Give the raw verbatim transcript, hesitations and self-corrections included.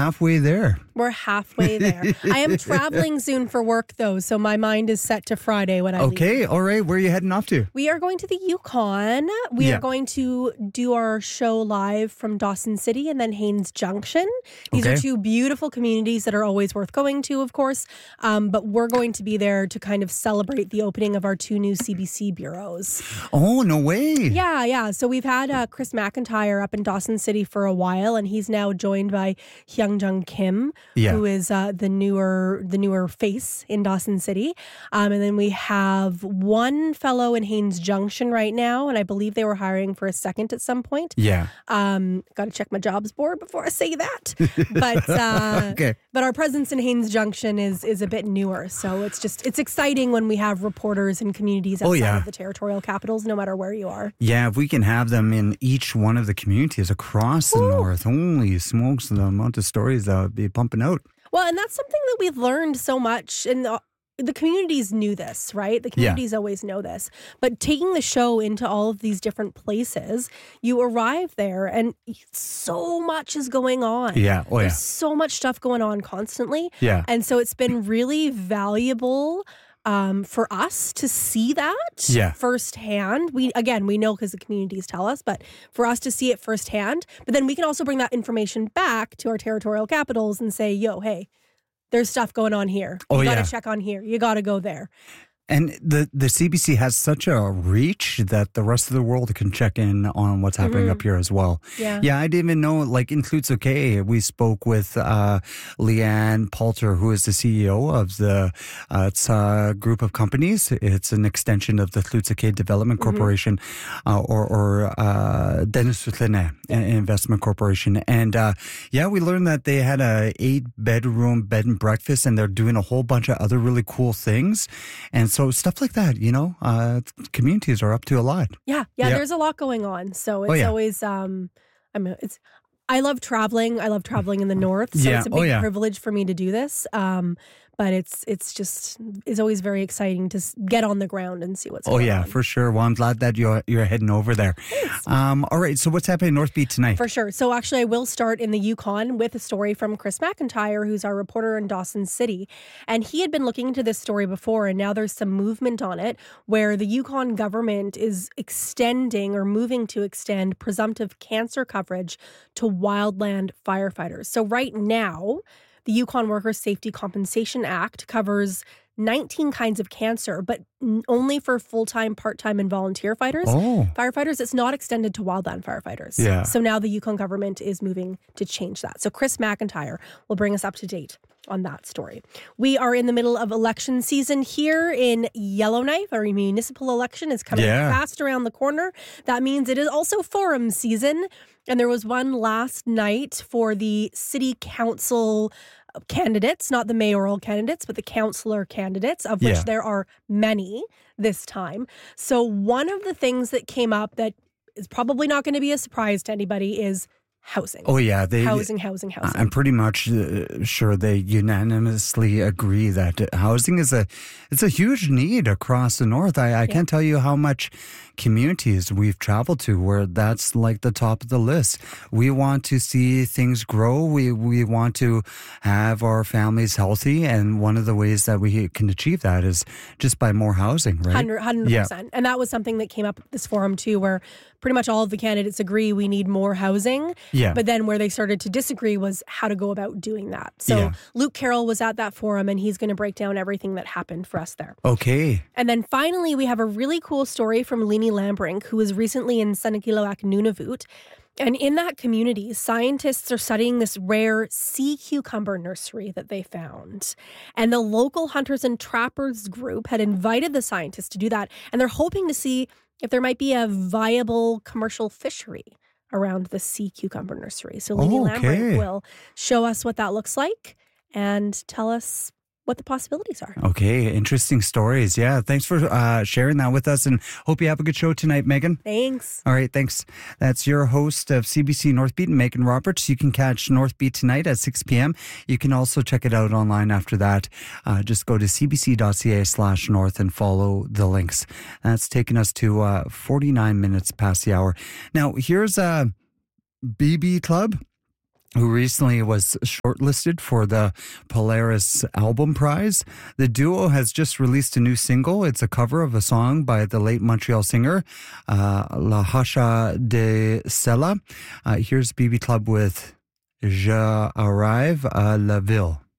halfway there. We're halfway there. I am traveling soon for work, though, so my mind is set to Friday when I Okay, leave. all right. Where are you heading off to? We are going to the Yukon. We Yeah. are going to do our show live from Dawson City and then Haines Junction. These Okay. are two beautiful communities that are always worth going to, of course. Um, but we're going to be there to kind of celebrate the opening of our two new C B C bureaus. Oh, no way. Yeah, yeah. So we've had uh, Chris McIntyre up in Dawson City for a while, and he's now joined by Hyunjung Kim, Yeah. who is uh, the newer the newer face in Dawson City. Um, and then we have one fellow in Haines Junction right now, and I believe they were hiring for a second at some point. Yeah. Um, got to check my jobs board before I say that. But uh, Okay. but our presence in Haines Junction is is a bit newer, so it's just it's exciting when we have reporters in communities outside Oh, yeah. of the territorial capitals, no matter where you are. Yeah, if we can have them in each one of the communities across the north, holy smokes, the amount of stories that would be pumping out. Well, and that's something that we've learned so much, and the, the communities knew this, right? The communities always know this. But taking the show into all of these different places, you arrive there, and so much is going on. Yeah, oh yeah. There's so much stuff going on constantly. Yeah. And so it's been really valuable um, for us to see that Yeah. firsthand. We again, we know because the communities tell us, but for us to see it firsthand, but then we can also bring that information back to our territorial capitals and say, yo, hey, there's stuff going on here. You Oh, got to yeah. check on here. You got to go there. And the, the C B C has such a reach that the rest of the world can check in on what's happening up here as well. Yeah. Yeah, I didn't even know, like in Tlutsuke, we spoke with uh, Leanne Poulter, who is the C E O of the, uh, it's a group of companies. It's an extension of the Tlutsuke Development Corporation uh, or, or uh, Dennis Sutlene Investment Corporation. And uh, yeah, we learned that they had a eight bedroom bed and breakfast, and they're doing a whole bunch of other really cool things. And so stuff like that, you know, uh, communities are up to a lot. Yeah, yeah, Yep. there's a lot going on. So it's Oh, yeah. always um I mean it's I love traveling. I love traveling in the north. So Yeah. it's a Oh, big yeah. privilege for me to do this. Um but it's it's just it's always very exciting to s- get on the ground and see what's Oh, going yeah, on. for sure. Well, I'm glad that you're, you're heading over there. Um, all right, so what's happening in North Beach tonight? For sure. So actually, I will start in the Yukon with a story from Chris McIntyre, who's our reporter in Dawson City. And he had been looking into this story before, and now there's some movement on it where the Yukon government is extending or moving to extend presumptive cancer coverage to wildland firefighters. So right now, the Yukon Workers Safety Compensation Act covers nineteen kinds of cancer, but n- only for full-time, part-time, and volunteer fighters. Oh, Firefighters, it's not extended to wildland firefighters. Yeah. So now the Yukon government is moving to change that. So Chris McIntyre will bring us up to date on that story. We are in the middle of election season here in Yellowknife. Our municipal election is coming Yeah. fast around the corner. That means it is also forum season. And there was one last night for the city council candidates, not the mayoral candidates, but the councillor candidates, of which Yeah. there are many this time. So one of the things that came up that is probably not going to be a surprise to anybody is housing. oh yeah. They, housing, housing, housing. I'm pretty much uh, sure they unanimously agree that housing is a it's a huge need across the north. I, I can't tell you how much communities we've traveled to where that's like the top of the list. We want to see things grow. We we want to have our families healthy, and one of the ways that we can achieve that is just by more housing, right? one hundred Yeah. percent. And that was something that came up at this forum too, where pretty much all of the candidates agree we need more housing. Yeah. But then where they started to disagree was how to go about doing that. So Yeah. Luke Carroll was at that forum, and he's going to break down everything that happened for us there. Okay. And then finally, we have a really cool story from Leni Lambrink, who was recently in Senekilowak, Nunavut. And in that community, scientists are studying this rare sea cucumber nursery that they found. And the local hunters and trappers group had invited the scientists to do that. And they're hoping to see if there might be a viable commercial fishery around the sea cucumber nursery. So Leni Oh, Lambrink okay. will show us what that looks like and tell us what the possibilities are. Okay. Interesting stories. Yeah. Thanks for uh, sharing that with us, and hope you have a good show tonight, Megan. Thanks. All right, thanks. That's your host of C B C North Beat, Megan Roberts. You can catch North Beat tonight at six p.m. You can also check it out online after that. Uh, just go to cbc.ca slash north and follow the links. That's taken us to uh, forty-nine minutes past the hour. Now, here's a B B Club. who recently was shortlisted for the Polaris Album Prize. The duo has just released a new single. It's a cover of a song by the late Montreal singer, uh, La Hacha de Sella. Uh, here's B B Club with Je arrive à la ville.